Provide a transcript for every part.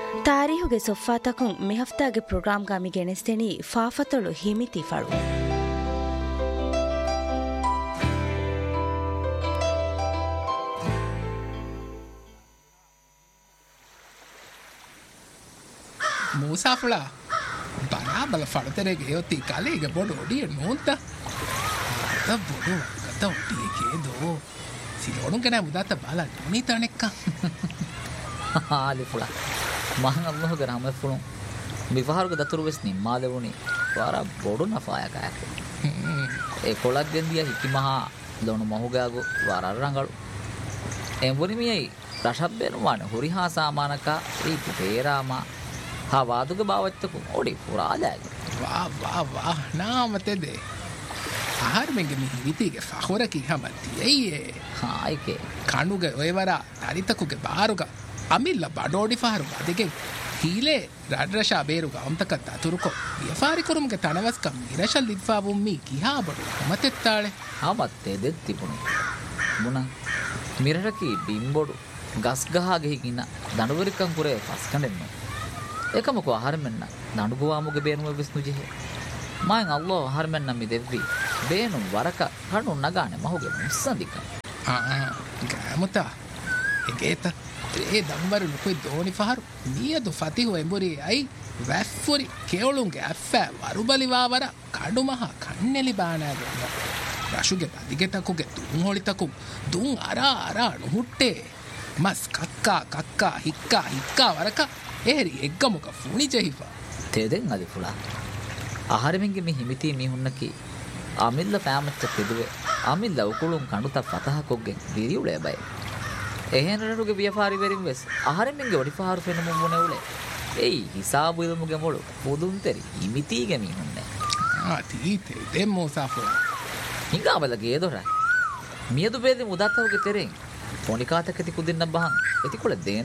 ತಾರೀಹುಗೆ ಸೊಫ್ಫಾತಕುಂ ಮಿಹಫ್ತಾಗೆ ಪ್ರೋಗ್ರಾಮ್ಗಾಮಿ ಗೆನೆಸ್ತೆನಿ ಫಾಫತೊಳು ಹಿಮಿತಿ ಫಳು ಮೂಸಾಫಳ ಬರಾಬಲ ಫಳತೆರೆಗೆ ಯೋತಿ ಕಾಲಿಗೆ ಬೋಡು ಒಡಿಯ ನೋಂತ ಅದ ಬೋಡು ಅದ ಒಟ್ಟಿಗೆದು ಸಿಲೋಣುಗೆ ನಾ ಮುದಾತ ಬಾಲ ನೋನಿ ತಾಣೆಕ್ಕ ආලි පුලා මහන් අල්ලාහගේ රහමත් පුණු විවහාරක දතුරු වෙස් නිම්මාදෙවුනි වාර බොඩු නෆායකයක් ඒ කොලක් ගෙන්දිය හිකිමහා ලොණු මොහුගාගු වාර රංගලු එම්බුනි මියයි රෂබ් බේනුවාන හොරිහා සාමානක රීති පේරාමා හා වාදුක බාවච්චකු ඔඩි පුරාදායි වා වා වා නාමතෙදේ ආහාර මෙගේ මිහිවිතිගේ ෆහොරකි හමතියේ හායිකේ කණුගේ ඔයවරා තරිතකුගේ බාරුග අමිල්ල බඩෝඩි ෆහරු අදගේ හීලේ රඩරෂා බේරුග අම්තකත් අතුරුකො ව්‍යාපාරි කරුම්ගේ තනවස්කම් ඉරෂල් ලිද්ෆාවුම් මී කිහා බඩු මතෙත්තාලේ ආමත්තේ දෙත් තිබුණු මුණ මිරරකි බිම්බොඩු ගස් ගහගේ කින දඬුවරිකම් කුරේ පස්කඳෙන්න එකමකෝ ආහාර මෙන්න දඬුගවාමුගේ බේනුම විස්නු ජෙහෙ මයන් අල්ලාහ් ආහාර මෙන්න මි දෙව්වි බේනු වරක කණු නගානේ මහුගේ මුස්සදික ගාමුතා එගේත ඒ දම්වරු ලුකුයි දෝනි ෆහරු නියදු ෆතිහු එඹුරි අයි වැෆ්ෆුරි කෙවලුන්ගේ අෆ්ෆා වරුබලිවාවර කඩුමහ කන්නෙලි බානාගේ රෂුගේ බදිගෙතකුගේ දුන් හොලිතකු දුන් අරා නුහුට්ටේ මස් කක්කා හික්කා වරක එහෙරි එක්ගමුක ෆුනි ජෙහිෆා තේදෙන් අලි ෆුලා ආහාරමින්ගේ මි හිමිතී මිහුන්නකි අමිල්ල ෆෑමච්ච පිදුවේ අමිල්ල උකුලුන් කණුත ෆතහකොග්ගෙන් දිරියුලේ බයි එහෙනරටුගේ ව්‍යාපාරි වෙරින් වෙස් ආහාරමින්ගේ ඔඩි ෆහරු ෆෙනමුම් මොනෙවුලේ එයි හිසාබු ඉල්මුගේ මොළු පොදුන් තෙරි හිමිතීගේ මිහුන්නේ තීතේ දෙම්මෝ සාෆෝ හිඟාබලගේ දොර මියදු බේදි මුදත්තවගේ තෙරෙන් පොනිකාතකති කුදින්න බහන් එතිකොල දේන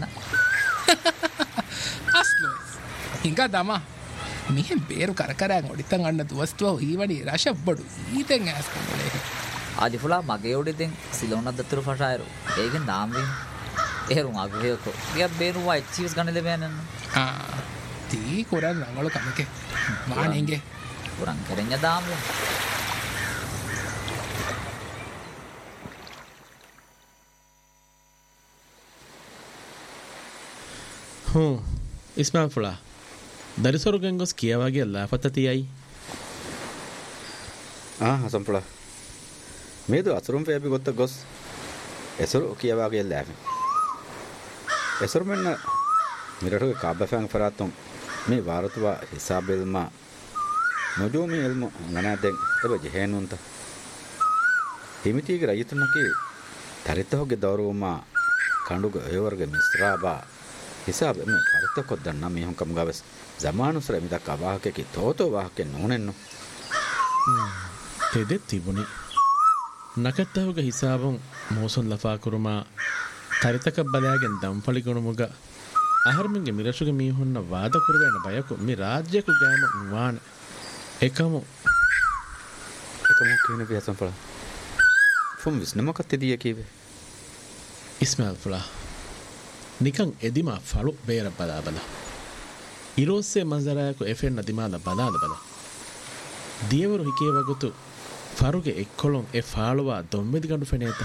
අස්ලොස් හිඟා දමා මිහෙන් බේරු කරකරෑන් ඔඩිතන් අන්න දුවස්තුව හීවනි රශබ්බඩු ඊතෙන් ඇස්කමුලේ ආදිෆුලා මගේ ඔඩිතෙන් සිලෝනක් දතුරු ෆටායරු ඒගෙන් නාම්වින් එහෙරුම් අගුහයකෝ ගිය බේරුවා එච්චිස් ගන්න දෙවයන්න්න තී කොරන් රංගලු කමකේ මානෙන්ගේ කුරන් කරෙන්ඥ දාම්ලු ඉස්මාන් ෆුලා දරිසොරුගෙන් ගොස් කියවාගේ ලාපතතියයි හසන් ෆුලා මේදු අසුරුම් ෆේපි ගොත්ත ගොස් එසුරු කියවාගේ ලෑමි එසුරු මෙන්න මිරටුගේ කාබ්බෆෑන් ෆරාතුම් මේ වාරතුවා හිසාබෙල්මා නොජෝමි එල්මු නනාදෙන් එබ ජෙහෙනුන්ත හිමිතීගේ රයිතුනකේ තරිතහොගේ දවරුමා කණ්ඩුගේ ඔයවර්ගේ මිස්රාබා හිසාබ එම පරිතකොත් දන්නා මිහුන් කම් ගවස් zamanuසර මිදක් අවාහකේ තෝතෝ වාහකේ නෝනෙන්නු තෙදෙත් තිබුණි නකත්තවගේ හිසාබුන් මෝසුන් ලෆා කුරුමා තරිතක බලයාගෙන් දම්පලි ගුණමුග අහර්මින්ගේ මිරසුගේ මීහුන්න වාද කුරවෙන බයකු මේ රාජ්‍යකු ගෑම නුවාන එකමු කියන වියසන් ෆලා ෆොම් විස්නමකත් එදිය කීවේ ඉස්මාල් ෆලා නිකන් එදිමා ෆලු බේර බලාබල ඉරෝස්සේ මන්සරායකු එෆෙන්න දිමාල බලාබල දියවරු හිකේ වගුතු ෆරුගේ එක්කොලොන් ඒ ෆාලුවා දොම්මෙදි ගඬු ෆෙනේත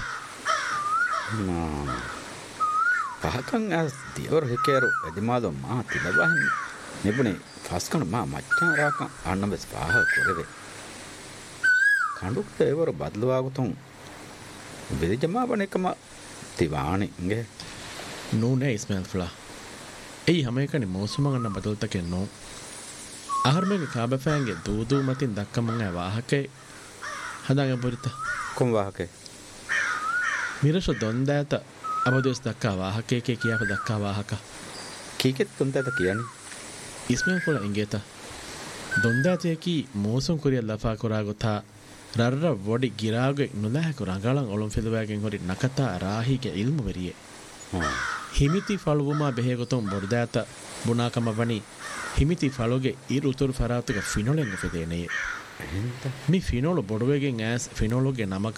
පහකන් ඇස් දියවරු හිකේරු එදිමාලෝ මා තිලබහින් නිබුනේ ෆස්කන මා මච්චා රාකන් අන්නබස් පාහ කොරවේ කණ්ඩුක්ට ඒවරු බදලවාගුතුන් බෙදජමා බණේකම තිවාණි ඉංගේ නූනේ ඉස්මාල් ෆලා එයි හැම එකනේ මෝසුමගන්න බදල්තකේ නෝ ආහර්මගේ කාබෆෑන්ගේ දූදූ මතින් දක්කමන් ඇ වාහකේ හදාගෙන පුරිත කොම් වාහකේ මිරෂ දොන්දාත අබදොස් දක්කා වාහකේ කියාප දක්කා වාහක කීකෙත් දොන්දාත කියන්නේ ඉස්මාල් ෆලා ඉංගේත දොන්දාතේ කී මෝසුම් කුරිය ලෆා කරා ගොතා රර්ර වොඩි ගිරාගේ නුලහක රංගලන් ඔලොම් ෆෙදවාගෙන් හොරි නකතා රාහිගේ ඉල්මු වෙරියේ හිමිති ෆලුවමා බෙහෙගොතුම් බොර්දාත බුනාකම වනි හිමිති ෆලෝගේ ඉර උතුරු ෆරාතුක ෆිනොලෙන් ෆෙදේනේ මි ෆිනොල බොඩුවගෙන් ඇස් ෆිනොලෝගේ නමක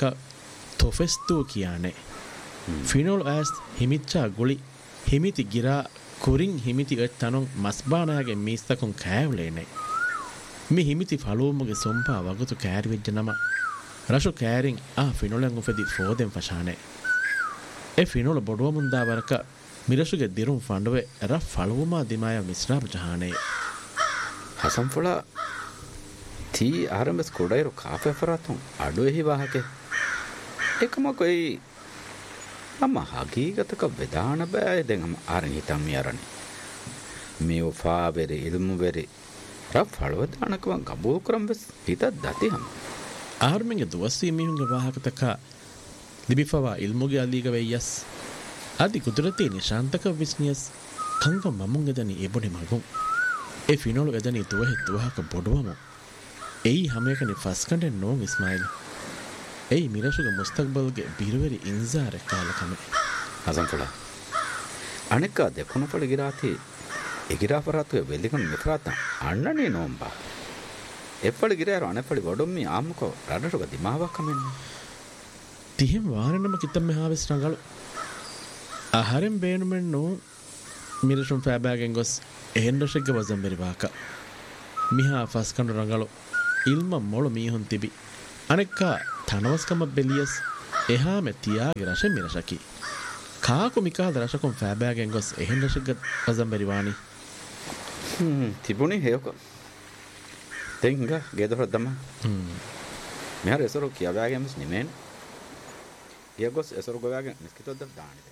තොෆෙස්තු කියන්නේ ෆිනොල් ඇස් හිමිච්චා ගුලි හිමිති ගිරා ಕುರಿಂ ಹಿಮಿತಿ ತನೊಂ ಮಸ್ಬಾನಾಗೆ ಮೀಸ್ತಕೊಂ ಕෑವಲೇನೆ ಮಿ ಹಿಮಿತಿ ಫಳೂಮುಗೆ ಸೊಂಪಾ ವಗುತು ಕ್ಯಾರಿವೆಜ್ಜ ನಮ ರಶು ಕ್ಯಾರಿಂ ಆ ಫಿನೊಳೆಂ ಉಫೆದಿ ಫೋದೆಂ ಫಶಾನೆ ಎ ಫಿನೊಳ ಬೊಡುವ ಮುಂದಾವರಕ ಮಿರಶುಗೆ ದಿರುಂ ಫಂಡುವೆ ರ ಫಳೂಮಾ ದಿಮಾಯ ಮಿಸ್ರಾಬ್ ಜಹಾನೆ ಹಸಂ ಫುಳ ತೀ ಆರಂಭಸ್ ಕೊಡೈರು ಕಾಫೆ ಫರಾತುಂ ಅಡು ಎಹಿ ವಾಹಕೆ ಏಕಮ ಕೊಯ್ ಅಮ್ಮ ಹಗೀಗತಕ ವಿಧಾನ ಬෑದೆಂ ಅಮ್ಮ ಆರನ್ ಹಿತಂ ಮಿಯರನೆ ಮೇವು ಫಾಬೆರಿ ಇಲ್ಮು ಬೆರಿ ರ ಫಳವದಾನಕವ ಗಬೂಲ್ ಕುರಂ ಬೆಸ್ ಹಿತ ದತಿ ಹಮ್ ಆರ್ಮೆಂಗೆ ದುವಸ್ಸಿ ಮಿಹುಂಗೆ ವಾಹಕತಕ ಲಿಬಿಫವಾ ಇಲ್ಮುಗೆ ಅಲ್ಲಿಗ ವೆಯ್ಯಸ್ ಅದಿ ಕುದುರತಿ ನಿಶಾಂತಕ ವಿಸ್ನಿಯಸ್ ಕಂಗ ಮಮ್ಮುಂಗೆದನಿ ಎಬೊಡಿ ಮಗುಂ A ಫಿನೋಳು ಎದನಿ ತುವಹೆ ತುವಹಕ ಬೊಡುವಮು ಎಯಿ ಹಮೇಕನಿ ಫಸ್ಕಂಡೆ ನೋಂ Ismail ಎಯಿ ಮಿರಶುಗ ಮುಸ್ತಕ್ಬಲ್ಗೆ ಬಿರುವೆರಿ ಇಂಜಾರೆ ಕಾಲಕಮೆ ಹಸಂಫುಳ ಅಣೆಕ್ಕ ದೆಪ್ಪುನಫಳ ಗಿರಾತಿ ಎಗಿರಾಫರಾತು ವೆಲ್ಲಿಗನ್ ಮಿತ್ರಾತ ಅಣ್ಣನೇ ನೋಂಬಾ ಎಪ್ಪಳಿ ಗಿರಾರು ಅಣೆಪ್ಪಳಿ ಒಡೊಮ್ಮಿ ಆಮಕೋ ರಡರುಗ ದಿಮಾವಾ ಕಮೆನ್ನ ತಿಹಿಂ ವಾರನಮ ಕಿತ್ತಮ್ಮೆ ಹಾವೆಸ್ ರಂಗಳು ಆಹಾರೆಂ ಬೇನುಮೆನ್ no ಮಿರಶುಂ ಫ್ಯಾಬಾಗೆನ್ ಗೊಸ್ ಎಹೆಂಡಶೆಗ್ಗ ವಜಂ ಬೆರಿವಾಕ Miha ಫಸ್ಕಂಡು ರಂಗಳು ಇಲ್ಮ ಮೊಳು ಮೀಹುನ್ ತಿಬಿ ಅನೆಕ್ಕ ತನವಸ್ಕಮ ಬೆಲಿಯಸ್ ಎಹಾಮೆ ತಿಯಾಗೆ ರಶೆ ಮಿರಶಕಿ cock ಮಿಕಾದ ರಶಕೊಂ ಫ್ಯಾಬಾಗೆನ್ ಗೊಸ್ ಎಹೆಂಡಶೆಗ್ಗ ವಜಂ ಬೆರಿವಾನಿ ತಿಬುನಿ ಹೇಯಕ ತೆಂಗ ಗೆದೊರದಮ್ಮ ಮ್ಯಾರ ಎಸರು ಕಿಯಾಬಾಗೆನ್ miss ನಿಮೇನ್ ಯಗೊಸ್ ಎಸರು ಗೋವಾಗೆನ್ ಮಿಸ್ಕಿತೊದ್ದ ದಾಣಿದೆ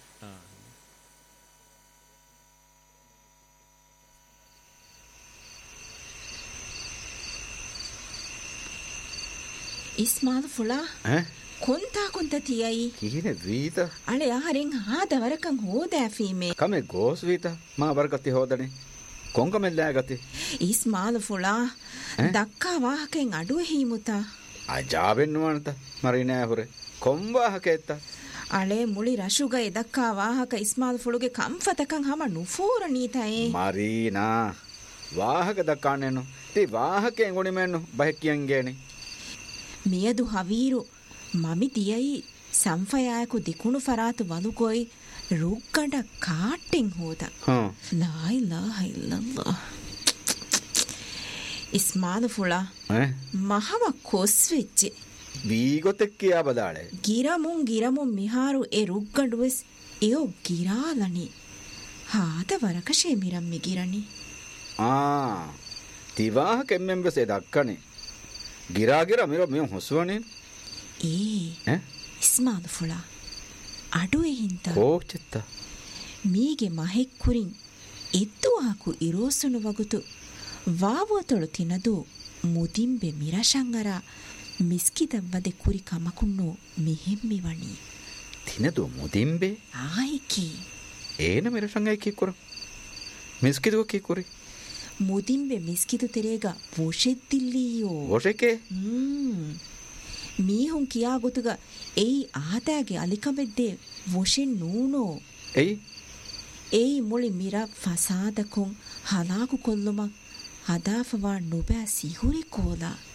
Ismail ಫುಳಾ ಕೊಂತ ತಿಯೈ ಕೀನೆ ವೀತ ಅಳೆ ಆಹರೆಂ ಹಾದವರಕಂ ಹೋದಾ ಫೀಮೆ ಕಮೆ goes ವೀತ ಮಾ ಬರ್ಗತಿ ಹೋದನೆ ಕೊಂಕಮೆಲ್ಲಾಗತಿ ಇಸ್ಮಾಲ್ ಫುಳಾ ದಕ್ಕಾ ವಾಹಕೆಂ ಅಡುವೆ ಹೀಮುತ ಅಜಾಬೆನ್ ನುವಂತ ಮರಿನೇ ಹುರೆ ಕೊಂವಾಹಕೆ ಎತ್ತ ಅಳೆ ಮುಳಿ ರಶುಗ ಎದಕ್ಕಾ ವಾಹಕ ಇಸ್ಮಾಲ್ ಫುಳುಗೆ ಕಂಫತಕಂ ಹಮ ನುಫೂರ ನೀತಾಯೇ ಮರೀನಾ ವಾಹಕ ದಕ್ಕಾಣೆನು ತಿ ವಾಹಕೆ ಎಂಗುಣಿಮೆನ್ನು ಬಹಕ್ಕಿಯಂಗೇಣಿ ಮಿಯದು ಹವೀರು ಮಮಿ ದಿಯೈ ಸಂಫಯಾಯಕು ದಿಕುಣು ಫರಾತು ವಲುಗೊಯ್ ರುಗ್ಗಂಡ ಕಾಟೆಂ ಹೋದ ಲಾ ಇಲಾಹ ಇಲ್ಲಲ್ಲಾಹ್ ಇಸ್ಮಾಲ್ ಫುಳ ಮಹವ ಕೊಸ್ವೆಚ್ಚೆ ವೀಗೊತೆಕ್ಕಿಯ ಬದಾಳೆ ಗಿರಮುಂ ಮಿಹಾರು ಎ ರುಗ್ಗಂಡುವೆಸ್ ಎಯೋ ಗಿರಾಲನಿ ಹಾದ ವರಕಶೇ ಮಿರಂ ಮಿಗಿರನಿ ತಿವಾಹ ಕೆಮ್ಮೆಂಬೆಸೆ ದಕ್ಕಣಿ ಗಿರಾಗಿರ ಮಿರೋ ಮಿಯಂ ಹೊಸುವನಿ ಇಸ್ಮಾಲ್ ಫುಳ ಅಡುವೆ ಹಿಂತ ಕೋಚಿತ್ತ ಮೀಗೆ ಮಹೆಕ್ಕುರಿಂ ಎದ್ದು ಹಾಕು ಇರೋಸುನು ವಗುತು ವಾವುವತೊಳು ತಿನದು ಮುದಿಂಬೆ ಮಿರಶಂಗರ ಮಿಸ್ಕಿದವ್ವದೆ ಕುರಿ ಕಮಕುಣ್ಣು ಮಿಹೆಮ್ಮಿವಣಿ ತಿನದು ಮುದಿಂಬೆ ಆಯ್ಕಿ ಏನ ಮಿರಶಂಗೈ ಕೀಕುರ ಮಿಸ್ಕಿದುವ ಕೀಕುರಿ ಮುದಿಂಬೆ ಮಿಸ್ಕಿದು ತೆರೇಗ ವೊಶೆದ್ದಿಲ್ಲಿಯೋ ವೊಶೆಕೆ ಮೀಹುಂ ಕಿಯಾ ಗೊತುಗ ಏಯ್ ಆದಾಗೆ ಅಲಿಕಮೆದ್ದೆ ವೊಶೆನ್ ನೂನೋ ಏಯ್ ಮುಳಿ ಮಿರ ಫಸಾದಕೊಂ ಹಲಾಕು ಕೊಲ್ಲುಮ ಹದಾಫವಾ ನುಬෑ ಸಿಹುರಿ ಕೋಲ